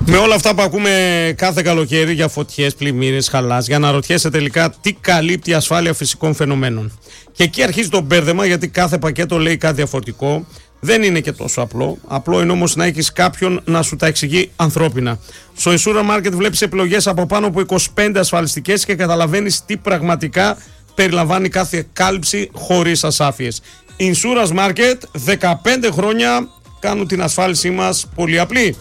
Με όλα αυτά που ακούμε κάθε καλοκαίρι για φωτιές, πλημμύρες, χαλάς, για να ρωτιέσαι τελικά τι καλύπτει η ασφάλεια φυσικών φαινομένων. Και εκεί αρχίζει το μπέρδεμα, γιατί κάθε πακέτο λέει κάτι διαφορετικό. Δεν είναι και τόσο απλό. Απλό είναι όμως να έχεις κάποιον να σου τα εξηγεί ανθρώπινα. Στο Insura Market βλέπεις επιλογές από πάνω από 25 ασφαλιστικές και καταλαβαίνεις τι πραγματικά περιλαμβάνει κάθε κάλυψη χωρίς ασάφειες. Insurance Market, 15 χρόνια κάνουν την ασφάλισή μας πολύ απλή.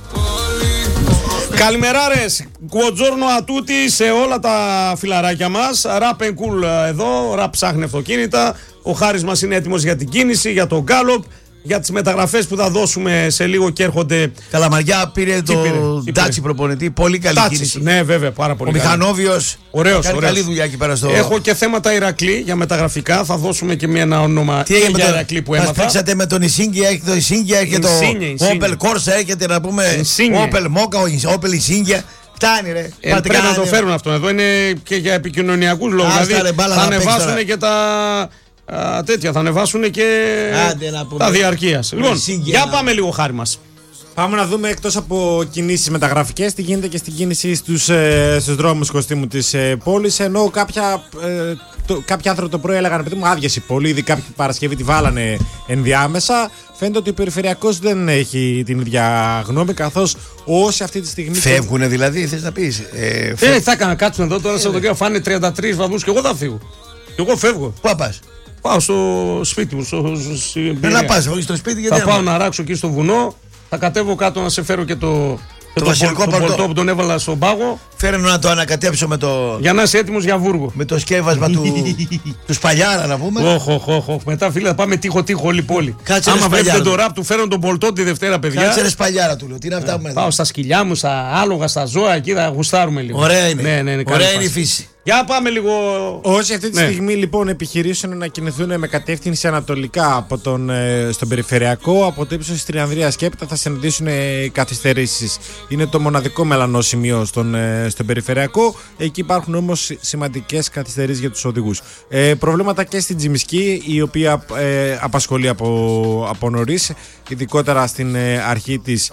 Καλημεράρες, κουοτζόρνο ατούτη σε όλα τα φιλαράκια μας. Rap and cool εδώ, Rap ψάχνει αυτοκίνητα. Ο Χάρης μας είναι έτοιμος για την κίνηση, για τον Gallop, για τις μεταγραφές που θα δώσουμε σε λίγο και έρχονται. Καλαμαριά πήρε το Ντάτσι προπονητή, πολύ καλή κίνηση. Ναι, βέβαια, πάρα πολύ. Ο Μηχανόβιος, ωραίος. καλή δουλειά εκεί πέρα στο. Έχω και θέματα Ηρακλή για μεταγραφικά, θα δώσουμε και ένα όνομα για Ηρακλή που έμαθα. Μας πήξατε με τον Ισίνγκια, έχει το Ισίνγκια, έχει το Opel Corsa, έχετε να πούμε Opel Mocha, Opel Ισίνγκια. Φτάνει ρε. Πρέπει να το φέρουν αυτό εδώ, είναι και για επικοινωνιακούς λόγους. Δηλαδή θα ανεβάσουν και τα τέτοια, θα ανεβάσουν και τα διαρκείας. Λοιπόν, για πάμε λίγο Χάρη μας. Πάμε να δούμε εκτός από κινήσεις μεταγραφικές τι γίνεται και στην κίνηση στους δρόμους Κωστή της πόλης. Ενώ κάποιοι άνθρωποι το πρωί έλεγαν παιδί μου άδειασε η πόλη, ήδη κάποια Παρασκευή τη βάλανε ενδιάμεσα. Φαίνεται ότι ο Περιφερειακός δεν έχει την ίδια γνώμη, καθώς όσοι αυτή τη στιγμή. Φεύγουνε δηλαδή, θες να πεις. Θα έκανα κάτσουν εδώ τώρα σε το φάνε 33 βαθμούς και εγώ θα φύγω. Και εγώ φεύγω. Πού πας? Πάω στο σπίτι μου. Να πας, όχι στο σπίτι, γιατί. Θα πάω να ράξω εκεί στο βουνό. Θα κατέβω κάτω να σε φέρω και το βασιλικό πολτό που τον έβαλα στον πάγο. Φέρε να το ανακατέψω με το. Για να είσαι έτοιμος για Βούργο. Με το σκεύασμα του Σπαλιάρα να πούμε. Όχι. Μετά φίλε θα πάμε τείχο όλη πόλη. Κάτσε. Άμα βλέπετε το ραπ του φέρουν τον πολτό τη Δευτέρα, παιδιά. Κάτσε ρε Σπαλιάρα του λέω. Τι είναι αυτά που με. Πάω στα σκυλιά μου, στα άλογα, στα ζώα εκεί θα γουστάρουμε λίγο. Ωραία είναι. Ναι, ωραία είναι η φύση. Για πάμε λίγο. Όσοι αυτή τη στιγμή λοιπόν επιχειρήσουν να κινηθούν με κατεύθυνση ανατολικά από στον Περιφερειακό, από το ύψος της Τριανδρίας και έπειτα θα συναντήσουν καθυστερήσεις. Είναι το μοναδικό μελανό σημείο στον Περιφερειακό. Εκεί υπάρχουν όμως σημαντικές καθυστερήσεις για τους οδηγούς. Προβλήματα και στην Τζιμισκή, η οποία απασχολεί από νωρίς, ειδικότερα στην αρχή της,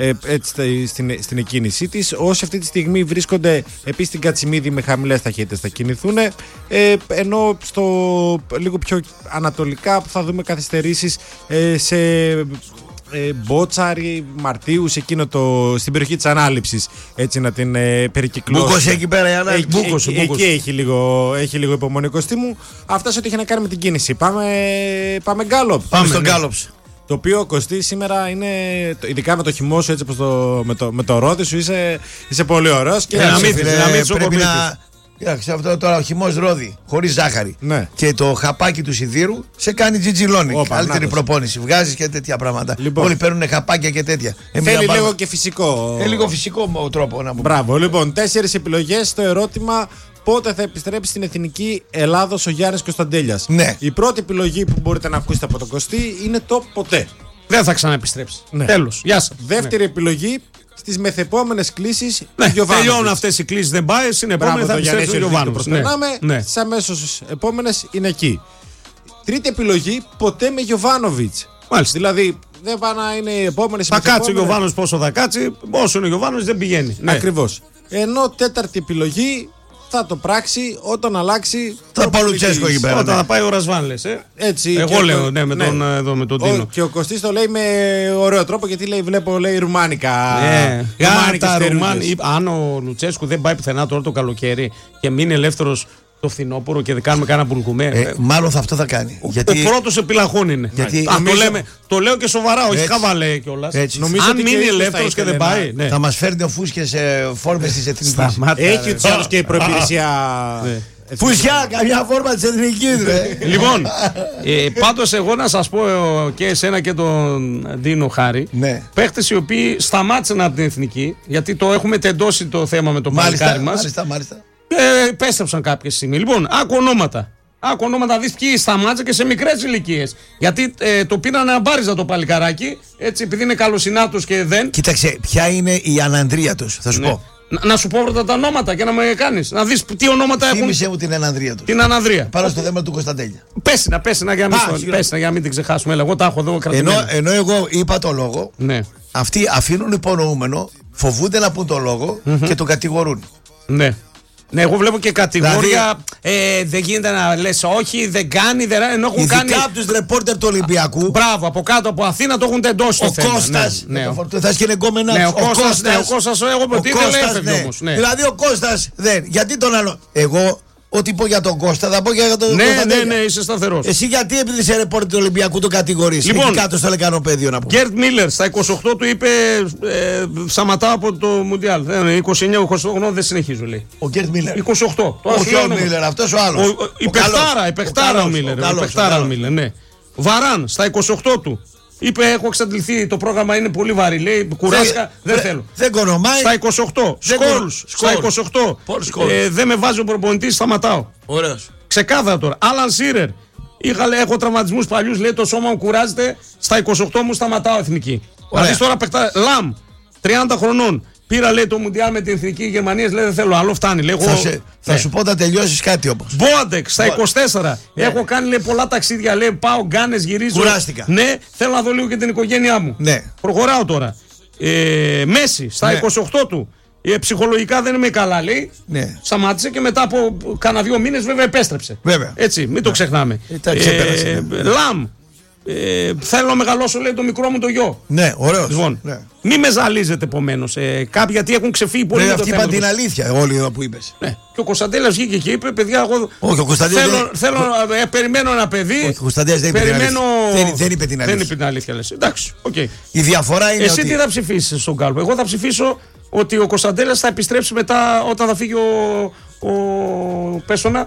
στην εκκίνησή της. Όσοι αυτή τη στιγμή βρίσκονται επίσης στην Κατσιμίδη με χαμηλές ταχύτητες θα κινηθούν, ενώ στο λίγο πιο ανατολικά που θα δούμε καθυστερήσεις σε Μπότσαρη, Μαρτίους, στην περιοχή της ανάληψης, έτσι να την περικυκλώσει. Μπούκος εκεί πέρα η ανάληψη. Εκεί έχει λίγο υπομονή Κωστή μου. Αυτά σε ό,τι έχει να κάνει με την κίνηση. Πάμε Γκάλοπ. Πάμε στον Γκάλοπ. Το οποίο Κωστή σήμερα είναι, ειδικά με το χυμό σου, έτσι με το ρόδι σου, είσαι πολύ ωραίος. Και να μην πρέπει να. Κοίταξε αυτό τώρα, ο χυμός ρόδι, χωρίς ζάχαρη. Ναι. Και το χαπάκι του σιδήρου σε κάνει τζιτζιλόνι. Καλύτερη προπόνηση. Βγάζεις και τέτοια πράγματα. Λοιπόν. Όλοι παίρνουν χαπάκια και τέτοια. Θέλει λίγο και φυσικό. Λίγο φυσικό τρόπο να πούμε. Μπράβο. Λοιπόν, 4 επιλογές στο ερώτημα. Πότε θα επιστρέψει στην εθνική Ελλάδος ο Γιάννης Κωνσταντέλιας. Ναι. Η πρώτη επιλογή που μπορείτε να ακούσετε από τον Κωστή είναι το ποτέ. Δεν θα ξαναεπιστρέψει. Ναι. Τέλος. Γεια σας. Δεύτερη επιλογή στις μεθεπόμενες κλήσεις. Τελειώνουν αυτές οι κλήσεις, δεν πάει. Στην επόμενη θα επιστρέψει ο Γιωβάνοβιτς. Στις αμέσως επόμενες είναι εκεί. Τρίτη επιλογή, ποτέ με Γιωβάνοβιτς. Μάλιστα. Δηλαδή δεν πάει να είναι οι επόμενες. Θα κάτσει ο Γιωβάνοβιτς πόσο θα κάτσει. Όσο είναι ο Γιωβάνοβιτς δεν πηγαίνει. Ακριβώς. Ενώ τέταρτη επιλογή. Θα το πράξει όταν αλλάξει. Θα πάει ο Λουτσέσκο εκεί πέρα. Όταν θα πάει ο Ρασβάν, λες. Έτσι. Εγώ λέω, ναι, με τον Τίνο. Και ο Κωστής το λέει με ωραίο τρόπο, γιατί βλέπω ρουμάνικα. Ναι, αν ο Λουτσέσκου δεν πάει πουθενά τώρα το καλοκαίρι και μείνει ελεύθερος το φθινόπωρο και δεν κάνουμε κανένα μπουλκουμέ. Μάλλον αυτό θα κάνει. Ο πρώτος επιλαχών είναι. Το λέω και σοβαρά, όχι χαβαλέ κιόλας. Αν μείνει ελεύθερος και δεν πάει. Θα μας φέρνει ο Φούσκες σε φόρμες της εθνικής. Έχει ούτως ή άλλως και η προϋπηρεσία. Φουσιά, καμιά φόρμα της εθνικής. Λοιπόν, πάντως εγώ να σας πω και εσένα και τον Ντίνο Χάρη, παίχτες οι οποίοι σταμάτησαν από την εθνική, γιατί το έχουμε τεντώσει το θέμα με τον παλικάρι μας. Μάλιστα. Επέστρεψαν κάποια στιγμή. Λοιπόν, άκου ονόματα, δεις ποιοι σταμάτησαν και σε μικρές ηλικίες. Γιατί το πήραν να μπάριζα το παλικαράκι, έτσι, επειδή είναι καλοσυνάτος και δεν. Κοίταξε, ποια είναι η ανανδρία τους, θα σου πω. Να σου πω πρώτα τα ονόματα και να με κάνεις. Να δεις τι ονόματα έχουν. Θύμισε μου την ανανδρία τους. Την ανανδρία. Πάνω στο θέμα του Κωνσταντέλια. Πες να για να μην την ξεχάσουμε. Εγώ τα έχω εδώ κρατημένο. Ενώ εγώ είπα το λόγο, ναι. Αυτοί αφήνουν υπονοούμενο φοβούνται να πούν το λόγο και τον κατηγορούν. Ναι. Ναι, εγώ βλέπω και κατηγορία. Δηλαδή, δεν γίνεται να λες όχι, δεν κάνει, δεν ενώ έχουν ειδικά κάνει. Ειδικά από τους ρεπόρτερ του Ολυμπιακού. Μπράβο, από κάτω από Αθήνα το έχουν τεντώσει. Ο Κώστας. Θα σκηνεγκόμενα. Ναι, ο Κώστας, εγώ ποτέ δεν έφευγε όμως. Δηλαδή ο Κώστας δεν. Γιατί τον άλλο. Εγώ. Ό,τι πω για τον Κώστα, θα πω για τον Κώστα. Ναι, είσαι σταθερός. Εσύ γιατί επειδή είσαι ρεπόρτερ του Ολυμπιακού τον κατηγορείς? Λοιπόν, εκεί κάτω στο λεκανοπέδιο να πω. Γκέρτ Μίλλερ στα 28 του είπε σταματάω από το Μουντιάλ. 29-28 δεν συνεχίζω, λέει. Ο Γκέρτ Μίλλερ. 28. Όχι ο Μίλλερ, αυτός ο άλλος. Η παιχτάρα ο Μίλλερ. Ναι. Βαράν στα 28 του. Είπε: έχω εξαντληθεί, το πρόγραμμα είναι πολύ βαρύ. Λέει: κουράστηκα, δεν θέλω. Δεν κονομάει. Στα 28. Σκόλς. Στα 28. Δεν με βάζει ο προπονητής, σταματάω. Ωραίος. Ξεκάθαρα τώρα. Άλαν Σίρερ. Έχω τραυματισμούς παλιούς. Λέει: το σώμα μου κουράζεται. Στα 28 μου σταματάω εθνική. Δηλαδή τώρα παιχτά. Λαμ. 30 χρονών. Πήρα, λέει, το Μουντιάλ με την εθνική Γερμανία. Λέει: δεν θέλω άλλο, φτάνει. Λέει, θα σου πω να τελειώσεις κάτι όμως. Μπόαντεκ στα 24. Έχω κάνει, λέει, πολλά ταξίδια. Λέει: πάω, γκάνες, γυρίζω. Κουράστηκα. Ναι, θέλω να δω λίγο και την οικογένειά μου. Ναι. Προχωράω τώρα. Μέση στα 28 του. Ψυχολογικά δεν είμαι καλά, λέει. Ναι. Σταμάτησε και μετά από κάνα 2 μήνες βέβαια επέστρεψε. Βέβαια. Έτσι, μην το ξεχνάμε. Λαμ. Θέλω να μεγαλώσω, λέει, το μικρό μου το γιο. Ναι, ωραίος. Λοιπόν, ναι. Μην με ζαλίζετε επομένως. Κάποιοι γιατί έχουν ξεφύγει πολύ. Αυτοί είπαν την αλήθεια, όλοι εδώ που είπες. Ναι. Και ο Κωνσταντέλιας βγήκε και είπε: παιδιά, εγώ. Όχι, ο Κωνσταντέλιας περιμένω ένα παιδί. Όχι, ο Κωνσταντέλιας δεν είπε την αλήθεια. Δεν είπε την αλήθεια. Δεν είπε την αλήθεια, λες. Εντάξει, okay. Η διαφορά είναι. Εσύ τι θα ψηφίσεις στον κάλπο? Εγώ θα ψηφίσω ότι ο Κωνσταντέλιας θα επιστρέψει μετά όταν θα φύγει ο Πέσονα.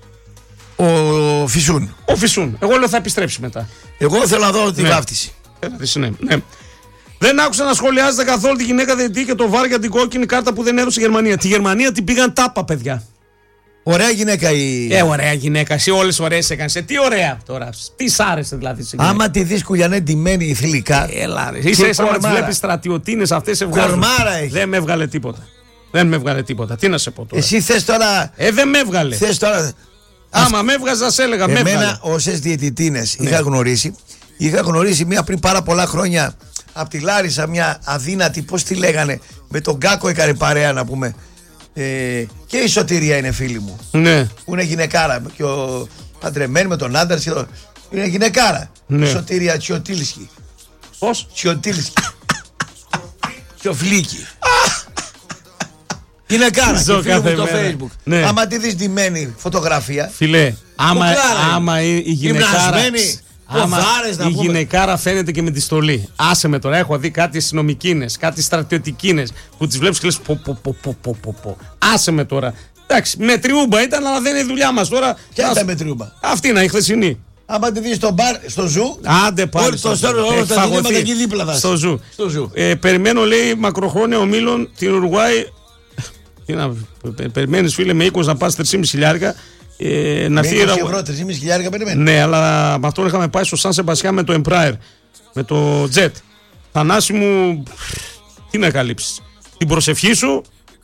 Ο Φυσούν. Ο Φυσούν. Εγώ λέω θα επιστρέψει μετά. Εγώ θέλω να δω τη βάφτιση. Ναι. Δεν άκουσα να σχολιάζετε καθόλου τη γυναίκα διαιτητή και το βάρ για την κόκκινη κάρτα που δεν έδωσε η Γερμανία. Τη Γερμανία την πήγαν τάπα, παιδιά. Ωραία γυναίκα η. Ωραία γυναίκα. Εσύ όλες ωραίες έκανες. Τι ωραία τώρα. Τι σ' άρεσε δηλαδή. Άμα τη δεις Κουγιανέ ντυμένη θηλυκά. Είσαι άμα τις βλέπεις στρατιωτίνες αυτές σε βγάζουν. Κορμάρα έχει. Δεν με έβγαλε τίποτα. Δεν με έβγαλε τίποτα. Τι να σε πω τώρα. Εσύ θες τώρα. Δεν με έβγαλε. Θες τώρα. Άμα με έβγαζε, θα σε έλεγα. Εμένα, όσες διαιτητίνες είχα γνωρίσει μία πριν πάρα πολλά χρόνια από τη Λάρισα, μια αδύνατη, πώς τη λέγανε, με τον Κάκο έκανε παρέα να πούμε. Και η Σωτηρία είναι φίλη μου. Ναι. Που είναι γυναικάρα. Και ο παντρεμένη με τον άντρα. Είναι γυναικάρα. Ναι. Η Σωτηρία Τσιωτήλσκι. Πώς? Τσιωτήλσκι. Τσιοφλίκι. Γυναικάρα. Και φίλη μου το Facebook. Ναι. Άμα τη δεις ντυμένη φωτογραφία. Φιλέ, άμα η γυναικάρα. Άμα η γυναικάρα φαίνεται και με τη στολή. Άσε με τώρα, έχω δει κάτι αστυνομικίνες, κάτι στρατιωτικίνες που τις βλέπεις και λες πω. Άσε με τώρα. Εντάξει, με τριούμπα ήταν, αλλά δεν είναι η δουλειά μας τώρα. Ποια ήταν με τριούμπα? Αυτή είναι η χθεσινή. Άμα τη δεις στο μπαρ, στο ζου. Άντε πάλι. Όλα τα διλήμματα εκεί δίπλα θα. Στο ζου. Περιμένω, λέει, μακροχρόνια ομίλων την Ουρουάη. Περιμένεις, φίλε, με 20 να πας 3,5 χιλιάρικα. Με 20 ευρώ, 3,5 χιλιάρικα περιμένει. Ναι, αλλά με αυτόν είχαμε πάει στο Σαν Σεμπαστιάν με το Empire, με το Jet. Θανάση μου, τι να καλύψεις? Την προσευχή σου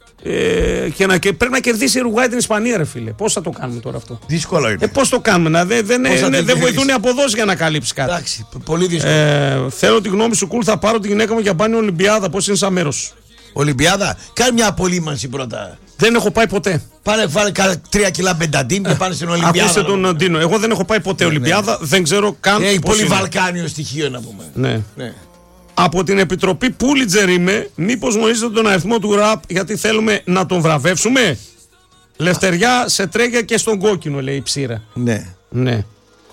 και πρέπει να κερδίσει η Ουρουάη την Ισπανία, ρε φίλε. Πώς θα το κάνουμε τώρα αυτό? Δύσκολο είναι. Πώς το κάνουμε? Δεν βοηθούν οι αποδόσεις για να καλύψεις κάτι. Εντάξει, πολύ δύσκολο. Θέλω τη γνώμη σου, Κουλ. Θα πάρω τη γυναίκα μου για πάνε Ολυμπιάδα. Πώς είναι σαν μέρος? Ολυμπιάδα, κάνει μια απολύμανση πρώτα. Δεν έχω πάει ποτέ. Πάνε 3 κιλά μπενταντίν και πάνε στην Ολυμπιάδα. Ακούστε τον Ντίνο. Εγώ δεν έχω πάει ποτέ Ολυμπιάδα, δεν ξέρω καν. Έχει πολύ βαλκάνιο στοιχείο να πούμε. Ναι. Από την Επιτροπή Πούλιτζερ είμαι. Μήπως γνωρίζετε τον αριθμό του ραπ γιατί θέλουμε να τον βραβεύσουμε? Λευτεριά σε τρέγια και στον κόκκινο, λέει η Ψήρα. Ναι.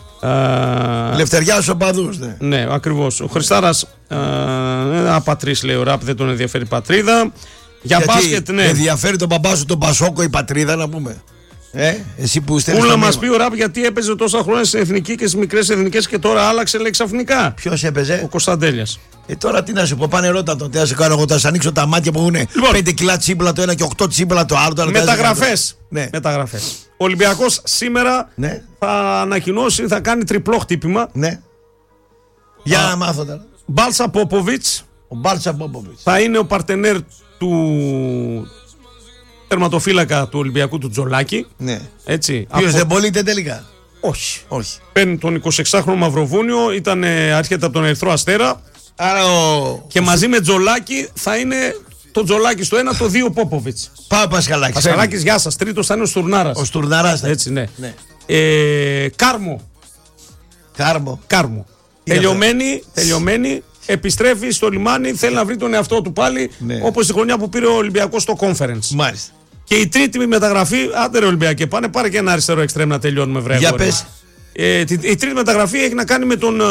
Λευτεριά στους οπαδούς. Ναι, ακριβώς. Ο Χριστάρας απατρής, λέει ο ραπ, δεν τον ενδιαφέρει η πατρίδα. Για μπάσκετ, ναι. Ενδιαφέρει τον μπαμπά σου τον Πασόκο η πατρίδα να πούμε. Εσύ που στέλνεις. Πού να μας πει ο ραπ γιατί έπαιζε τόσα χρόνια στην εθνική και στις μικρές εθνικές και τώρα άλλαξε, λέει, ξαφνικά? Ποιος έπαιζε? Ο Κωνσταντέλιας. Τώρα τι να σου πω, πάνε ρώτα το. Τι να σε κάνω εγώ, θα σου ανοίξω τα μάτια που έχουν 5 κιλά τσίμπλα το ένα και 8 τσίμπλα το άλλο. Μεταγραφές. Μεταγραφές. Ο Ολυμπιακός σήμερα θα ανακοινώσει, θα κάνει τριπλό χτύπημα. Ναι. Για να μάθω τώρα. Μπάλτσα Πόποβιτς. Ο Μπάλτσα Πόποβιτς θα είναι ο παρτενέρ του τερματοφύλακα του Ολυμπιακού, του Τζολάκη. Ναι. Έτσι. Ποιος δεν πωλείται τελικά? Όχι. Παίρνει τον 26χρονο Μαυροβούνιο, έρχεται από τον Ερυθρό Αστέρα. Άρα και μαζί με Τζολάκη θα είναι το Τζολάκη στο 1, το 2 Πόποβιτς. Πάω Πασχαλάκης. Πασχαλάκης, γεια σας. Τρίτος θα είναι ο Στουρνάρας. Ο Στουρνάρας. Έτσι, ναι. Κάρμο. Τελειωμένη. Επιστρέφει στο λιμάνι, θέλει να βρει τον εαυτό του πάλι, όπως τη χρονιά που πήρε ο Ολυμπιακός στο Conference. Μάλιστα. Και η τρίτη μεταγραφή, άντε ρε Ολυμπιακέ, πάρε και ένα αριστερό εξτρέμ να τελειώνουμε βρε. Για πες. Η τρίτη μεταγραφή έχει να κάνει με τον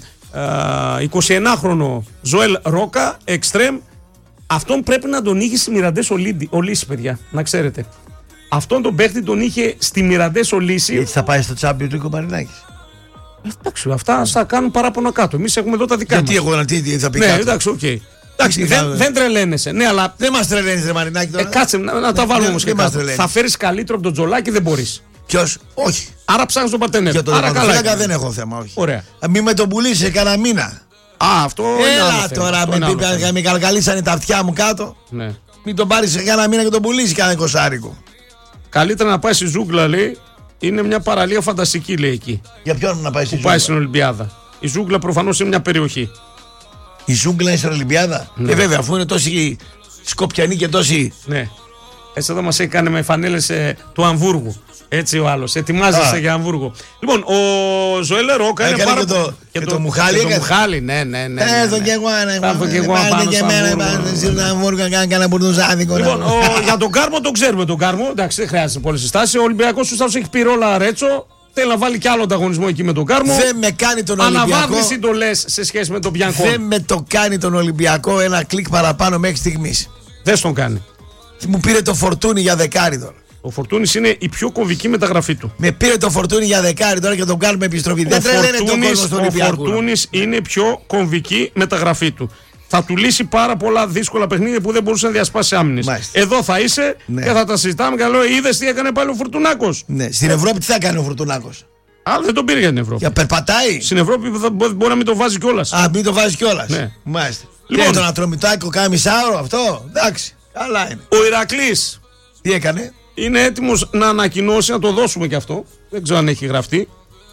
21χρονο Ζωέλ Ρόκα, εξτρέμ. Αυτόν πρέπει να τον είχε στη Μιραντές Ολύση, παιδιά, να ξέρετε. Αυτόν τον παίχτη τον είχε στη Μιραντές Ολύση. Γιατί θα πάει στο Champions League ο Μαρινάκης. Εντάξει, αυτά θα κάνουν παράπονα κάτω. Εμείς έχουμε εδώ τα δικά μας. Γιατί εγώ τι θα πει κάτω. Ναι, εντάξει, οκ. Εντάξει, δεν τρελαίνεσαι. Ναι, αλλά. Δεν μας τρελαίνεις, ρε Μαρινάκη. Τώρα. Κάτσε να τα βάλουμε όμως και κάτω. Θα φέρεις καλύτερο από τον Τζολάκη, δεν μπορείς. Ποιος, όχι. Άρα ψάχνεις τον παρτενέρ. Για τον Τερματοφύλακα δεν έχω θέμα, όχι. Ωραία. Μη με τον πουλήσει σε κανένα μήνα. Αυτό έλα τώρα, με καλκαλίσανε τα αυτιά μου κάτω. Ναι. Μην τον πάρεις σε κανένα μήνα και τον πουλήσει κανένα 20άρικο. Καλύτερα να πάει στη Ζούγκλα, λέει. Είναι μια παραλία φανταστική, λέει εκεί. Για ποιον να πάει στη Ζούγκλα? Πάει στην Ολυμπιάδα. Η Ζούγκλα προφανώς είναι μια περιοχή. Η Ζούγκλα είναι στην Ολυμπιάδα. Ναι. Βέβαια, αφού είναι τόσοι Σκοπιανοί και τόσοι. Ναι. Έτσι εδώ μας έχει κάνει με φανέλες του Αμβούργου. Έτσι ο άλλος. Ετοιμάζεσαι για Αμβούργο. Λοιπόν, ο Ζωέλ Ρόκα είναι πάρα πολύ. Και το Μουχάλι. Το Μουχάλι, ναι. Έστω και εγώ ένα. Θα και εγώ πάνω και εμένα στην Αμβούργο να κάνει κανένα μπουρδουζάδικο. Λοιπόν, για τον Κάρμο τον ξέρουμε τον Κάρμο. Εντάξει, δεν χρειάζεται πολλές συστάσεις. Ο Ολυμπιακός του έχει πει ρόλα Ρέτσο. Θέλει να βάλει κι άλλο ανταγωνισμό εκεί με τον Κάρμο. Δεν με κάνει τον Ολυμπιακό. Αναβάθμιση το λες σε σχέση με τον Μπιανκό. Δεν με το κάνει τον Ολυμπιακό ένα κλικ παραπάνω μέχρι στιγμής. Δεν τον κάνει. Μου πήρε το Φορτούνι για δεκάρι τώρα. Ο Φορτούνης είναι η πιο κομβική μεταγραφή του. Με πήρε το Φορτούνι για δεκάρι τώρα και τον κάνουμε επιστροφή. Δεν τρελαίνεται τον κόσμο στον Ολυμπιακό. Ο Φορτούνης είναι η πιο κομβική μεταγραφή του. Θα του λύσει πάρα πολλά δύσκολα παιχνίδια που δεν μπορούσε να διασπάσει άμυνες. Εδώ θα είσαι και θα τα συζητάμε και θα λέω: είδες τι έκανε πάλι ο Φορτουνάκος. Ναι. Στην Ευρώπη τι θα κάνει ο Φορτουνάκος? Δεν τον πήρε για την Ευρώπη. Για περπατάει. Στην Ευρώπη μπορεί να μην το βάζει κιόλας. Μην το βάζει κιόλας. Ναι. Μάλιστα. Λοιπόν, τον Ατρομητάκο κάνει μισάωρο αυτό. Εντάξει. Καλά είναι. Ο Ηρακλής τι έκανε? Είναι έτοιμος να ανακοινώσει, να το δώσουμε κι αυτό. Δεν ξέρω αν έχει γραφτεί.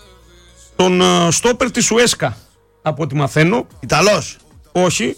Τον στόπερ της Ουέσκα. Από ό,τι μαθαίνω. Ιταλός. Όχι.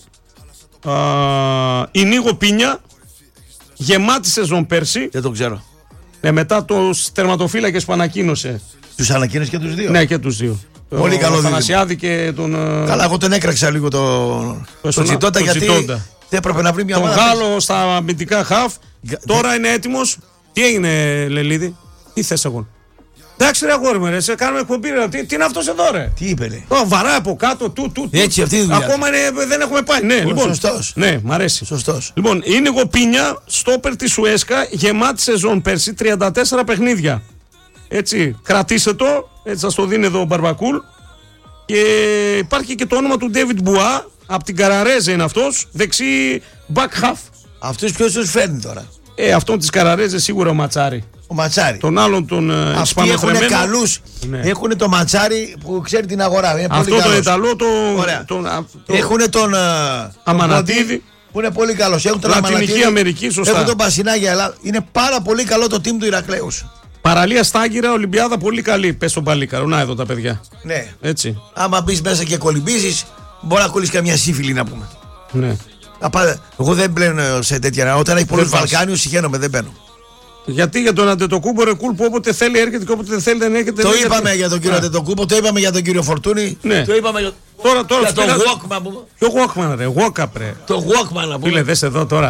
Η Νίγο Πίνια. Γεμάτη σεζόν πέρσι. Δεν το ξέρω. Μετά τους τερματοφύλακες που ανακοίνωσε. Τους ανακοίνωσε και τους δύο. Ναι, και τους δύο. Πολύ καλό δίδυμο. Και τον. Καλά, εγώ τον έκραξα λίγο τον Τσιτόντα γιατί δεν έπρεπε να βρει μια ομάδα. Τον Γάλλο στα αμυντικά χαφ. Τώρα είναι έτοιμος. Τι έγινε, Λελίδη? Τι θες εγώ? Εντάξει, ρε αγόρι μου, σε κάνουμε εκπομπή. Τι είναι αυτός εδώ, ρε? Τι είπε, ρε? Βαράει από κάτω. Έτσι, αυτή η δουλειά. Ακόμα δεν έχουμε πάει. Ναι, λοιπόν. Σωστός. Ναι, μ' αρέσει. Σωστός. Λοιπόν, είναι Γοπίνια, στόπερ της Ουέσκα, γεμάτη σεζόν πέρσι, 34 παιχνίδια. Έτσι, κρατήστε το. Έτσι, σας το δίνει εδώ ο Μπαρμπακούλ. Και υπάρχει και το όνομα του Ντέβιντ Μπουά. Από την Καραρέζα είναι αυτός. Δεξί back half. Αυτούς ποιος τους φέρνει τώρα? Αυτόν της Καραρέζα σίγουρα ο Ματσάρι. Ο Ματσάρι. Τον άλλον τον Αυτοί έχουν καλούς. Ναι. Έχουν το Ματσάρι που ξέρει την αγορά. Είναι αυτό πολύ το Ιταλό. Έχουν τον Αμανατίδη. Που είναι πολύ καλός. Έχουν τον Λατινική Αμερική, σωστά. Έχουν τον Πασινάγια Ελλάδα. Είναι πάρα πολύ καλό το team του Ηρακλέους. Παραλία Στάγκυρα, Ολυμπιάδα πολύ καλή. Πες τον Παλίκαρο. Να εδώ τα παιδιά. Ναι. Έτσι. Άμα μπει μέσα και κολυμπήσεις, μπορεί να κολλήσει καμιά σύφυλλη να πούμε. Ναι. Εγώ δεν μπαίνω σε τέτοια. Όταν έχει πολλούς Βαλκάνιους, συχαίνομαι, δεν μπαίνω. Γιατί για τον Αντετοκούμπο Ρεκούλ που όποτε θέλει έρχεται και όποτε δεν θέλει δεν έρχεται. Το είπαμε για τον κύριο Αντετοκούμπο, το είπαμε για τον κύριο Φορτούνη. Ναι. Το είπαμε για τον Walkman. Ποιο Walkman, ρε? Walkup, ρε. Το Walkman, να πούμε. Φίλε, δες εδώ τώρα.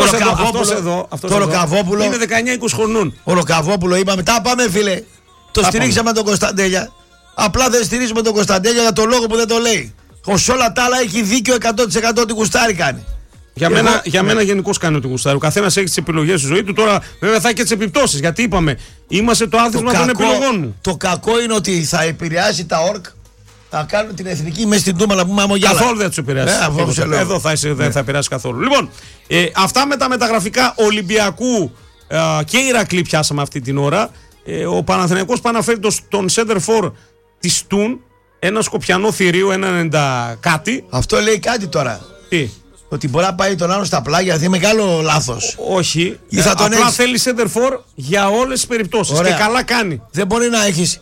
Αυτό το Ροκαβόπουλο. Είναι 19-20 χρονών. Ο Ροκαβόπουλο είπαμε. Τα πάμε, φίλε. Το στηρίξαμε τον Κωνσταντέλια. Απλά δεν στηρίζουμε τον Κωνσταντέλια για τον λόγο που δεν το λέει. Σε όλα τα άλλα έχει δίκιο 100% ότι γουστάρι κάνει. Για μένα γενικώς κάνει ότι γουστάρει. Ο καθένας έχει τις επιλογές στη ζωή του. Τώρα βέβαια θα έχει και τις επιπτώσεις. Γιατί είπαμε, είμαστε το άθροισμα των επιλογών μου. Το κακό είναι ότι θα επηρεάσει τα ορκ. Θα κάνουν την εθνική μέσα στην Τούμα να πούμε αμογιάλα. Καθόλου δεν θα τους επηρεάσει. Εδώ δεν θα επηρεάσει καθόλου. Λοιπόν, αυτά με τα μεταγραφικά Ολυμπιακού και Ηρακλή πιάσαμε αυτή την ώρα. Ο Παναθηναϊκός πάει να φέρει τον center for της Τούν. Ένα σκοπιανό θηρίο, 1,90 κάτι. Αυτό λέει κάτι τώρα. Τι? Ότι μπορεί να πάει τον άλλο στα πλάγια, είναι μεγάλο λάθος. Όχι. Απλά θέλει center for για όλες τις περιπτώσεις. Και καλά κάνει. Δεν μπορεί να έχεις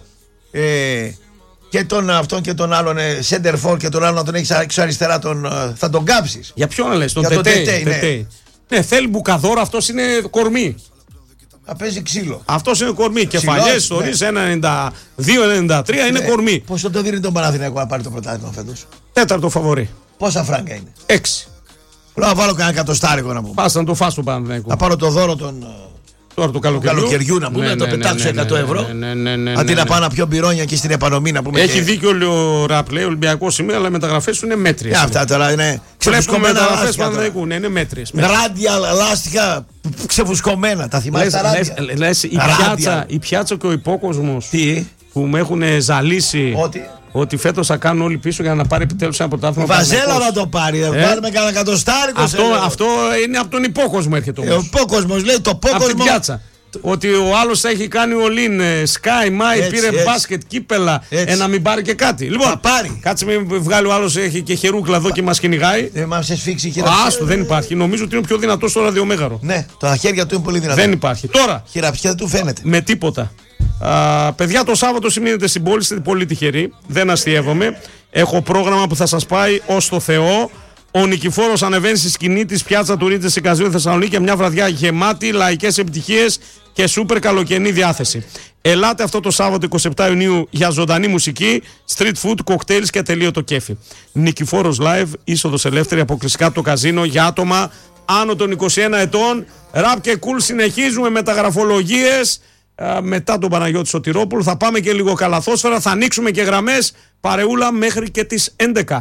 και τον αυτόν και τον άλλον center for και τον άλλον να τον έχεις αριστερά, θα τον κάψεις. Για ποιον να λες, τον Τετέι. Ναι, θέλει μπουκαδόρο, αυτός είναι κορμί. Θα παίζει ξύλο. Αυτός είναι κορμί. Κεφαλιές, ιστορίες, 1,92-1,93 είναι κορμί. Πόσο το δίνει τον Παναθηναϊκό να πάρει το πρωτάθλημα φέτος? 4ο φαβορί. Πόσα φράγκα είναι? 6. Λέω να βάλω κανένα εκατοστάρικο να πούμε. Πας να το φας του Παναθηναϊκού. Να πάρω το δώρο των. Τώρα του καλοκαιριού Να πούμε, να το πετάξω 100 ευρώ. Αντί να πάω να πιω μπυρόνια και στην επανομή να πούμε. Έχει δίκιο ο Ραπ, λέει Ολυμπιακό σήμερα, αλλά οι μεταγραφές του είναι μέτριες. Αυτά τώρα είναι ξεφουσκωμένα λάστιχα. Είναι μέτριες. Ράντια λάστιχα ξεφουσκωμένα. Τα θυμάσαι τα ράντια? Λες η πιάτσα και ο υπόκοσμος που με έχουν ζαλίσει. Ότι φέτος θα κάνουν όλοι πίσω για να πάρει επιτέλους ένα πρωτάθλημα. Βαζέλα να το πάρει. Βάλουμε κανένα εκατοστάρικο. Αυτό είναι από τον υπόκοσμο, έρχεται όμως. Ο υπόκοσμος λέει το πόκοσμο. Από την πιάτσα. Ότι ο άλλος θα έχει κάνει ολίν, Sky, Mai, πήρε μπάσκετ, κύπελα, να μην πάρει και κάτι. Λοιπόν, κάτσε μην βγάλει ο άλλος, έχει και χερούκλα εδώ και μας κυνηγάει. Δεν μας σφίξει η χειραψία. Άστο, δεν υπάρχει. Νομίζω ότι είναι πιο δυνατό στο ραδιομέγαρο. Ναι, τα χέρια του είναι πολύ δυνατά. Δεν υπάρχει. Τώρα. Χειραψία δεν του φαίνεται. Με τίποτα. Παιδιά, το Σάββατο σημείνετε στην πόλη, είστε πολύ τυχεροί. Δεν αστειεύομαι. Έχω πρόγραμμα που θα σας πάει ως το Θεό. Ο Νικηφόρος ανεβαίνει στη σκηνή της πιάτσα του Ρίτζε Σικαζίου Θεσσαλονίκη, μια βραδιά γεμάτη λαϊκές επιτυχίες και σούπερ καλοκαιρινή διάθεση. Ελάτε αυτό το Σάββατο 27 Ιουνίου για ζωντανή μουσική, street food, cocktails και ατελείωτο κέφι. Νικηφόρος live, είσοδος ελεύθερη, αποκλειστικά από το καζίνο για άτομα άνω των 21 ετών. Ραπ και cool, συνεχίζουμε με τα γραφολογίες. Μετά τον Παναγιώτη Σωτηρόπουλο θα πάμε και λίγο καλαθόσφαιρα, θα ανοίξουμε και γραμμές παρεούλα μέχρι και τις 11.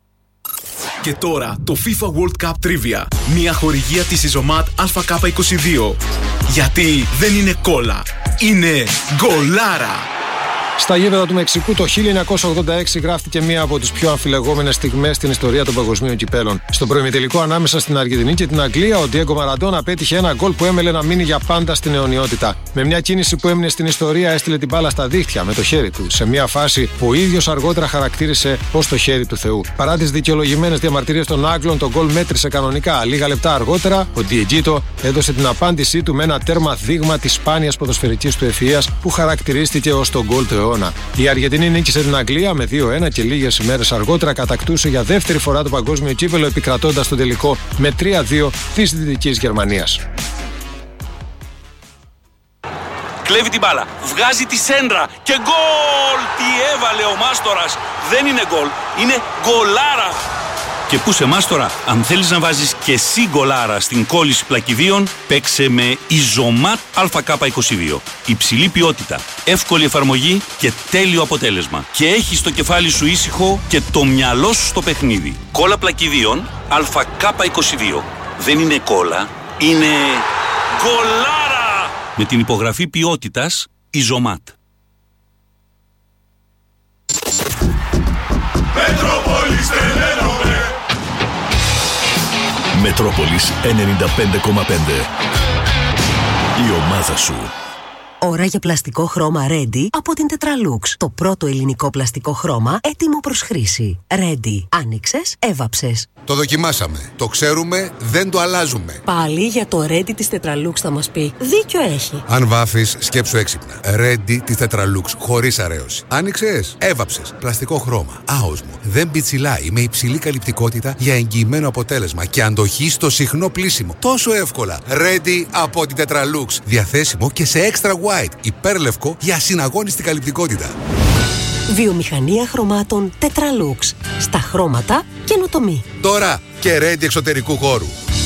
Και τώρα το FIFA World Cup Trivia. Μια χορηγία της Ιζωμάτ ΑΚ22. Γιατί δεν είναι κόλλα, είναι γκολάρα. Στα γήπεδα του Μεξικού το 1986 γράφτηκε μία από τις πιο αμφιλεγόμενες στιγμές στην ιστορία των παγκοσμίων κυπέλων. Στο προημιτελικό ανάμεσα στην Αργεντινή και την Αγγλία, ο Ντιέγκο Μαραντόνα πέτυχε ένα γκολ που έμελε να μείνει για πάντα στην αιωνιότητα. Με μια κίνηση που έμεινε στην ιστορία, έστειλε την μπάλα στα δίχτυα με το χέρι του, σε μια φάση που ο ίδιος αργότερα χαρακτήρισε ως το χέρι του Θεού. Παρά τις δικαιολογημένες διαμαρτυρίες των Άγγλων, το γκολ μέτρησε κανονικά. Λίγα λεπτά αργότερα, ο Ντιετζίτο έδωσε την απάντησή του με ένα τέρμα δείγμα της σπάνιας ποδοσφαιρικής του ευφυΐας που χαρακτηρίστηκε ως το γκολ του αιώνα. Η Αργεντινή νίκησε την Αγγλία με 2-1 και λίγες ημέρες αργότερα κατακτούσε για δεύτερη φορά το παγκόσμιο κύπελλο, επικρατώντας τον τελικό με 3-2 της Δυτικής Γερμανίας. Κλέβει την μπάλα, βγάζει τη σέντρα και γκολ! Τι έβαλε ο Μάστορας! Δεν είναι γκολ, είναι γκολάρα! Και πού σε Μάστορα, αν θέλεις να βάζεις και εσύ γκολάρα στην κόλληση πλακιδίων, παίξε με Ιζωμάτ ΑΚ22. Υψηλή ποιότητα, εύκολη εφαρμογή και τέλειο αποτέλεσμα. Και έχεις το κεφάλι σου ήσυχο και το μυαλό σου στο παιχνίδι. Κόλλα πλακιδίων ΑΚ22. Δεν είναι κόλλα, είναι γκολάρα! Με την υπογραφή ποιότητας Ιζωμάτ. Μετρόπολης 95,5. Η ομάδα σου. Ώρα για πλαστικό χρώμα Ready από την Tetralux. Το πρώτο ελληνικό πλαστικό χρώμα έτοιμο προς χρήση. Ready. Άνοιξες, έβαψες. Το δοκιμάσαμε. Το ξέρουμε, δεν το αλλάζουμε. Πάλι για το Ready της Tetralux θα μας πει. Δίκιο έχει. Αν βάφεις, σκέψου έξυπνα. Ready της Tetralux, χωρίς αρέωση. Άνοιξες, έβαψες. Πλαστικό χρώμα. Άοσμο. Δεν πιτσιλάει. Με υψηλή καλυπτικότητα για εγγυημένο αποτέλεσμα και αντοχή στο συχνό πλύσιμο. Τόσο εύκολα. Ready από την Tetralux. Διαθέσιμο και σε extra white. Υπέρλευκο για ασυναγώνιστη καλυπτικότητα. Βιομηχανία χρωμάτων Tetralux. Στα χρώματα καινοτομή. Τώρα και Ready εξωτερικού χώρου.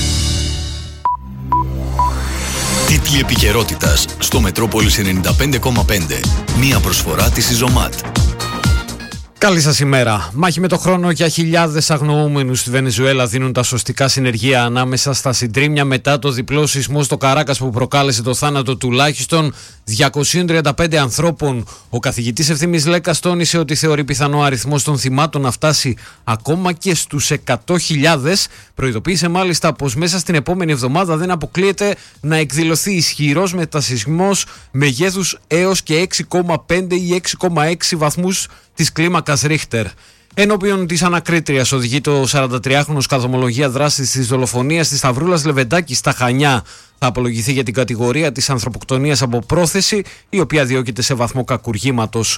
Τίτλοι επικαιρότητας στο Μετρόπολης 95,5. Μία προσφορά της Ιζωμάτ. Καλή σας ημέρα. Μάχη με το χρόνο για χιλιάδες αγνοούμενους στη Βενεζουέλα δίνουν τα σωστικά συνεργεία ανάμεσα στα συντρίμμια μετά το διπλό σεισμό στο Καράκας που προκάλεσε το θάνατο τουλάχιστον 235 ανθρώπων. Ο καθηγητής Ευθύμης Λέκας τόνισε ότι θεωρεί πιθανό αριθμός των θυμάτων να φτάσει ακόμα και στους 100.000. Προειδοποίησε μάλιστα πως μέσα στην επόμενη εβδομάδα δεν αποκλείεται να εκδηλωθεί ισχυρός μετασεισμός μεγέθους έως και 6,5 ή 6,6 βαθμούς της κλίμακας Ρίχτερ. Ενώπιον της ανακρίτριας οδηγείται ο 43χρονος καθομολογία δράσης της δολοφονίας της Σταυρούλας Λεβεντάκη στα Χανιά. Θα απολογηθεί για την κατηγορία της ανθρωποκτονίας από πρόθεση, η οποία διώκεται σε βαθμό κακουργήματος.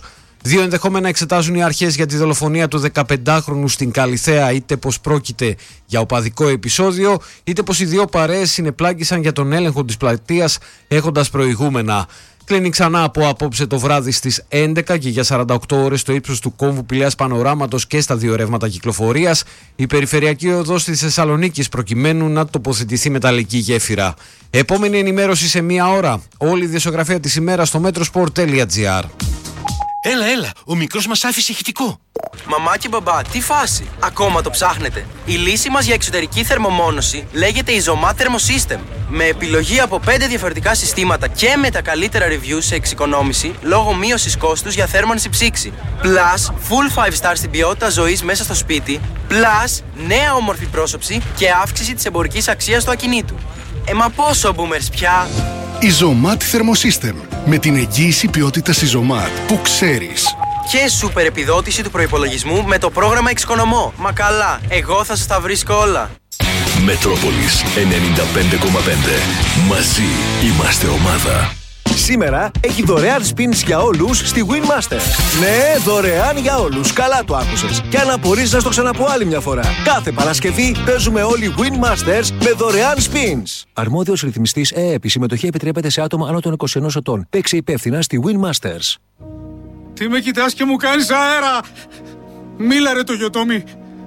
Δύο ενδεχόμενα εξετάζουν οι αρχές για τη δολοφονία του 15χρονου στην Καλιθέα, είτε πως πρόκειται για οπαδικό επεισόδιο, είτε πως οι δύο παρέες συνεπλάγησαν για τον έλεγχο της πλατείας έχοντας προηγούμενα. Κλείνει ξανά από απόψε το βράδυ στις 11 και για 48 ώρες στο ύψος του κόμβου Πηλαίας Πανοράματος και στα δύο ρεύματα κυκλοφορίας η περιφερειακή οδός της Θεσσαλονίκης προκειμένου να τοποθετηθεί μεταλλική γέφυρα. Επόμενη ενημέρωση σε μία ώρα. Όλη η διασογραφία της ημέρας στο metrosport.gr. Έλα, ο μικρός μας άφησε ηχητικό. Μαμά και μπαμπά, τι φάση, ακόμα το ψάχνετε? Η λύση μας για εξωτερική θερμομόνωση λέγεται Isomat Thermosystem. Με επιλογή από 5 διαφορετικά συστήματα και με τα καλύτερα reviews σε εξοικονόμηση λόγω μείωσης κόστους για θέρμανση ψήξη. Plus, full 5 star στην ποιότητα ζωής μέσα στο σπίτι. Plus, νέα όμορφη πρόσωψη και αύξηση της εμπορικής αξίας του ακινήτου. Μα πόσο boomers πια? Isomat Thermosystem. Με την εγγύηση ποιότητας Isomat που ξέρεις. Και σούπερ επιδότηση του προϋπολογισμού με το πρόγραμμα Εξοικονομώ. Μα καλά, εγώ θα σας τα βρίσκω όλα. Μετρόπολης 95,5. Μαζί είμαστε ομάδα. Σήμερα έχει δωρεάν spins για όλους στη Winmasters. Ναι, δωρεάν για όλους. Καλά το άκουσες. Και αν απορείς να στο ξαναπώ άλλη μια φορά. Κάθε Παρασκευή παίζουμε όλοι Winmasters με δωρεάν spins. Αρμόδιος ρυθμιστής ΕΕΠ. Η συμμετοχή επιτρέπεται σε άτομα άνω των 21 ετών. Παίξε υπεύθυνα στη Winmasters. Τι με κοιτάς και μου κάνεις αέρα? Μίλα ρε το Γιωτόμι.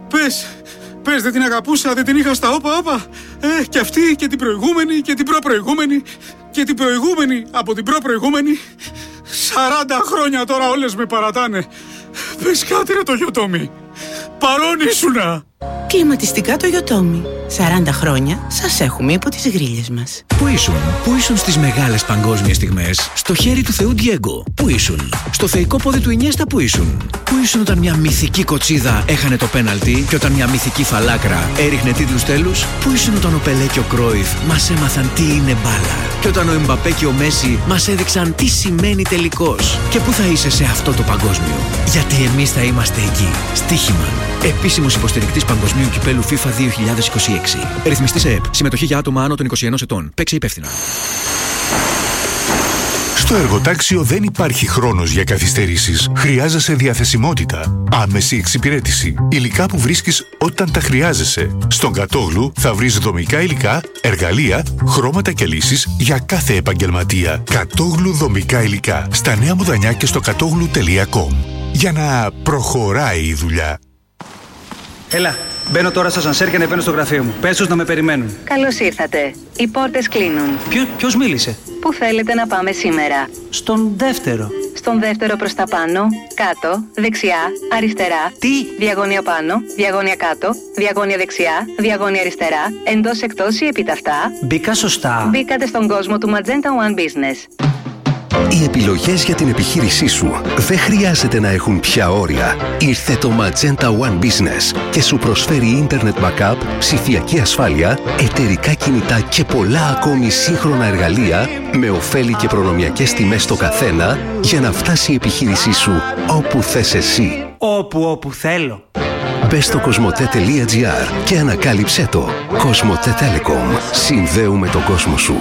Πες, δεν την αγαπούσα, δεν την είχα στα όπα. Και αυτή και την προηγούμενη και την προπροηγούμενη και την προηγούμενη από την προπροηγούμενη. 40 χρόνια τώρα όλες με παρατάνε. Πες κάτι ρε το Γιωτόμι. Παρόν ήσουνα. Κλιματιστικά το Γιωτόμι. 40 χρόνια σας έχουμε υπό τις γρίλες μας. Πού ήσουν στις μεγάλες παγκόσμιες στιγμές? Στο χέρι του Θεού Ντιέγκο. Πού ήσουν? Στο θεϊκό πόδι του Ινιέστα. Πού ήσουν όταν μια μυθική κοτσίδα έχανε το πέναλτι και όταν μια μυθική φαλάκρα έριχνε τίτλους τέλους? Πού ήσουν όταν ο Πελέ και ο Κρόιφ μας έμαθαν τι είναι μπάλα και όταν ο Εμπαπέ και ο Μέση μας έδειξαν τι σημαίνει τελικός? Και πού θα είσαι σε αυτό το παγκόσμιο? Γιατί εμείς θα είμαστε εκεί. Στοίχημαν. Επίσημος υποστηρικτής Παγκοσμίου Κυπέλου FIFA 2026. Ρυθμιστής ΕΕΠ. Συμμετοχή για άτομα άνω των 21 ετών. Παίξε υπεύθυνα. Στο εργοτάξιο δεν υπάρχει χρόνος για καθυστερήσεις. Χρειάζεσαι διαθεσιμότητα, άμεση εξυπηρέτηση, υλικά που βρίσκεις όταν τα χρειάζεσαι. Στον Κατόγλου θα βρεις δομικά υλικά, εργαλεία, χρώματα και λύσεις για κάθε επαγγελματία. Κατόγλου δομικά υλικά. Στα Νέα Μουδανιά και στο κατόγλου.com. Για να προχωράει η δουλειά. Έλα, μπαίνω τώρα στα σανσέρ και ανεβαίνω στο γραφείο μου. Πες τους να με περιμένουν. Καλώς ήρθατε. Οι πόρτες κλείνουν. Ποιος μίλησε? Πού θέλετε να πάμε σήμερα? Στον δεύτερο. Στον δεύτερο προς τα πάνω, κάτω, δεξιά, αριστερά. Τι? Διαγώνια πάνω, διαγώνια κάτω, διαγώνια δεξιά, διαγώνια αριστερά, εντός εκτός ή επιταυτά. Μπήκα σωστά. Μπήκατε στον κόσμο του Magenta One Business. Οι επιλογές για την επιχείρησή σου δεν χρειάζεται να έχουν πια όρια. Ήρθε το Magenta One Business και σου προσφέρει Internet Backup, ψηφιακή ασφάλεια, εταιρικά κινητά και πολλά ακόμη σύγχρονα εργαλεία με ωφέλη και προνομιακές τιμές στο καθένα για να φτάσει η επιχείρησή σου όπου θες εσύ. Όπου θέλω. Μπες στο cosmote.gr και ανακάλυψέ το. Cosmote Telecom. Συνδέουμε τον κόσμο σου.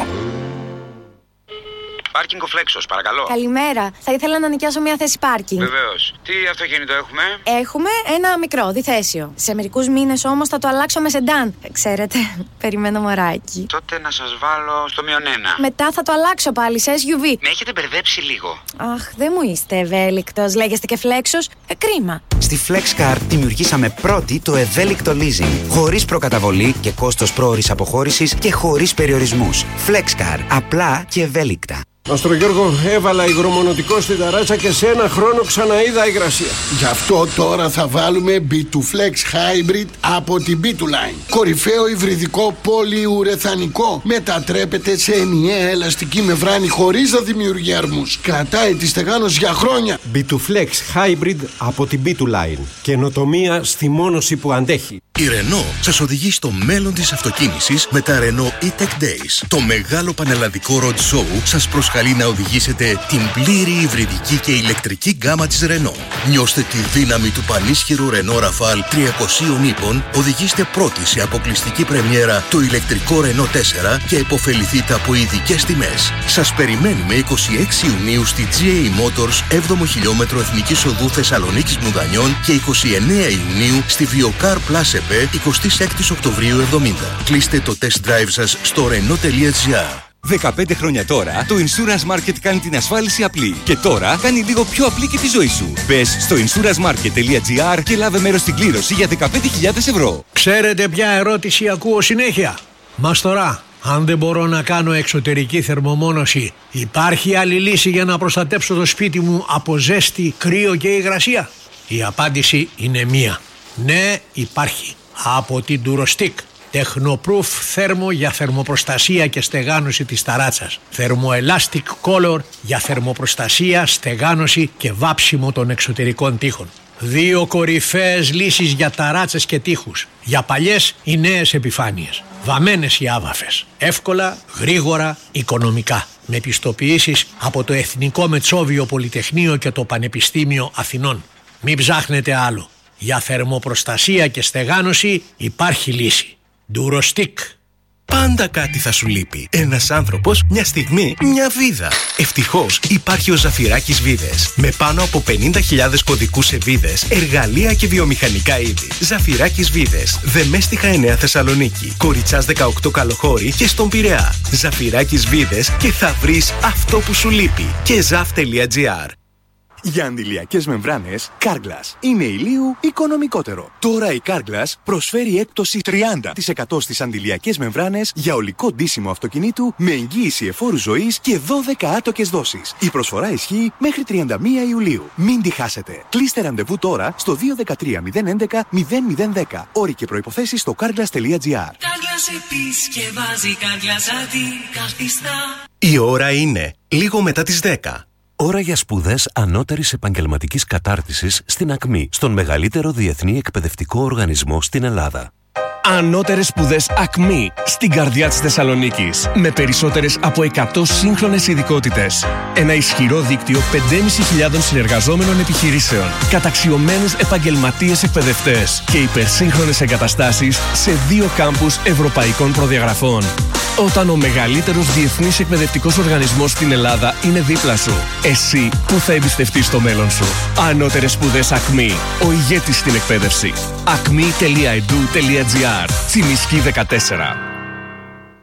Πάρκινγκ ο Φλέξος, παρακαλώ. Καλημέρα. Θα ήθελα να νοικιάσω μια θέση πάρκινγκ. Βεβαίως. Τι αυτοκίνητο έχουμε? Έχουμε ένα μικρό, διθέσιο. Σε μερικούς μήνες όμως θα το αλλάξω με σεντάν. Ξέρετε, περιμένω μωράκι. Τότε να σας βάλω στο -1. Μετά θα το αλλάξω πάλι σε SUV. Με έχετε μπερδέψει λίγο. Αχ, δεν μου είστε ευέλικτος. Λέγεστε και Φλέξος. Κρίμα. Στη FlexCar δημιουργήσαμε πρώτη το ευέλικτο leasing. Χωρίς προκαταβολή και κόστος πρόωρης αποχώρησης και χωρίς περιορισμούς. FlexCar. Απλά και ευέλικτα. Αστρογιώργο, έβαλα υγρομονωτικό στην ταράτσα και σε ένα χρόνο ξαναείδα υγρασία. Γι' αυτό τώρα θα βάλουμε B2Flex Hybrid από την B2Line. Κορυφαίο υβριδικό πολυουρεθανικό. Μετατρέπεται σε ενιαία ελαστική μεμβράνη χωρίς να δημιουργεί αρμούς. Κρατάει τη στεγάνωση για χρόνια. B2Flex Hybrid από την B2Line. Καινοτομία στη μόνωση που αντέχει. Η Renault σας οδηγεί στο μέλλον της αυτοκίνησης με τα Renault E-Tech Days. Το μεγάλο πανελλαδικό road show σας προσκαλεί να οδηγήσετε την πλήρη υβριδική και ηλεκτρική γκάμα της Renault. Νιώστε τη δύναμη του πανίσχυρου Renault Rafale 300 ύπων, οδηγήστε πρώτοι σε αποκλειστική πρεμιέρα το ηλεκτρικό Renault 4 και επωφεληθείτε από ειδικές τιμές. Σας περιμένουμε 26 Ιουνίου στη GA Motors 7ο χιλιόμετρο Εθνικής Οδού Θεσσαλονίκης Μουδανιών και 29 Ιουνίου στη Viokar Plus ΕΠΕ 26 Οκτωβρίου 70. Κλείστε το test drive σας στο Renault.gr. 15 χρόνια τώρα, το Insurance Market κάνει την ασφάλιση απλή. Και τώρα κάνει λίγο πιο απλή και τη ζωή σου. Μπες στο insurancemarket.gr και λάβε μέρος στην κλήρωση για 15.000 ευρώ. Ξέρετε ποια ερώτηση ακούω συνέχεια? Μας τώρα, αν δεν μπορώ να κάνω εξωτερική θερμομόνωση, υπάρχει άλλη λύση για να προστατέψω το σπίτι μου από ζέστη, κρύο και υγρασία? Η απάντηση είναι μία. Ναι, υπάρχει. Από την Durostick. Technoproof θέρμο για θερμοπροστασία και στεγάνωση της ταράτσας. Thermoelastic Color για θερμοπροστασία, στεγάνωση και βάψιμο των εξωτερικών τοίχων. 2 κορυφαίες λύσεις για ταράτσες και τοίχους. Για παλιές ή νέες επιφάνειες. Βαμμένες οι άβαφες. Εύκολα, γρήγορα, οικονομικά. Με πιστοποιήσεις από το Εθνικό Μετσόβιο Πολυτεχνείο και το Πανεπιστήμιο Αθηνών. Μην ψάχνετε άλλο. Για θερμοπροστασία και στεγάνωση υπάρχει λύση. Durostick. Πάντα κάτι θα σου λείπει. Ένας άνθρωπος, μια στιγμή, μια βίδα. Ευτυχώς υπάρχει ο Ζαφυράκης Βίδες. Με πάνω από 50.000 κωδικούς σε βίδες, εργαλεία και βιομηχανικά είδη. Ζαφυράκης Βίδες. Δεμέστιχα 9 Θεσσαλονίκη. Κοριτσάς 18 Καλοχώρη και στον Πειραιά. Ζαφυράκης Βίδες και θα βρεις αυτό που σου λείπει. Και zaf.gr. Για αντιλιακές μεμβράνες, Carglass είναι ηλίου οικονομικότερο. Τώρα η Carglass προσφέρει έκπτωση 30% στις αντιλιακές μεμβράνες για ολικό ντύσιμο αυτοκινήτου με εγγύηση εφόρου ζωής και 12 άτοκες δόσεις. Η προσφορά ισχύει μέχρι 31 Ιουλίου. Μην τη χάσετε. Κλείστε ραντεβού τώρα στο 213 011 0010. Όροι και προϋποθέσεις στο carglass.gr. Η ώρα είναι λίγο μετά τις 10. Ώρα για σπουδές ανώτερης επαγγελματικής κατάρτισης στην ΑΚΜΗ, στον μεγαλύτερο διεθνή εκπαιδευτικό οργανισμό στην Ελλάδα. Ανώτερες σπουδές ΑΚΜΗ, στην καρδιά της Θεσσαλονίκης, με περισσότερες από 100 σύγχρονες ειδικότητες. Ένα ισχυρό δίκτυο 5.500 συνεργαζόμενων επιχειρήσεων, καταξιωμένους επαγγελματίες εκπαιδευτές και υπερσύγχρονες εγκαταστάσεις σε 2 κάμπους ευρωπαϊκών προδιαγραφών. Όταν ο μεγαλύτερος διεθνής εκπαιδευτικός οργανισμός στην Ελλάδα είναι δίπλα σου, εσύ που θα εμπιστευτείς το μέλλον σου. Ανώτερες σπουδές ΑΚΜΗ, ο ηγέτης στην εκπαίδευση. acme.edu.gr. Τσιμισκή 14.